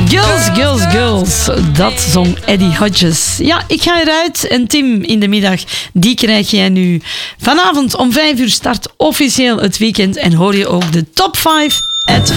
Girls. Dat zong Eddie Hodges. Ja, ik ga eruit. En Tim, in de middag, die krijg jij nu. Vanavond om 5 uur start officieel het weekend. En hoor je ook de top 5 at 5.